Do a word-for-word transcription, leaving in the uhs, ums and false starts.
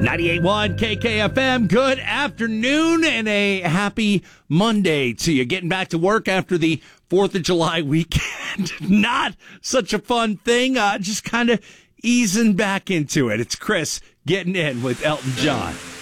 ninety-eight point one K K F M, good afternoon and a happy Monday to you. Getting back to work after the fourth of July weekend. Not such a fun thing, uh, just kind of easing back into it. It's Chris getting in with Elton John.